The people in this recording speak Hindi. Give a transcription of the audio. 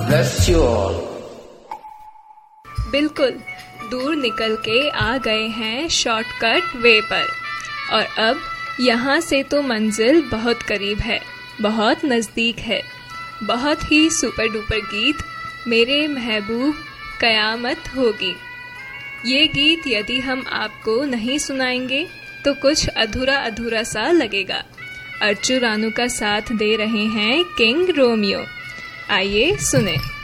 bless you all. बिल्कुल, दूर निकल के आ गए हैं शॉर्टकट वे पर, और अब यहाँ से तो मंजिल बहुत करीब है, बहुत नज़दीक है। बहुत ही सुपर डुपर गीत, मेरे महबूब कयामत होगी। ये गीत यदि हम आपको नहीं सुनाएंगे तो कुछ अधूरा अधूरा सा लगेगा। अर्चू रानू का साथ दे रहे हैं किंग रोमियो। आइए सुने।